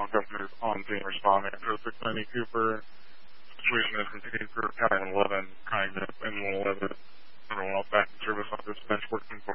customers on scene responding to a 690 Cooper. Situation is continued for County 11, Kindness, and 111. Everyone else back in service on this bench working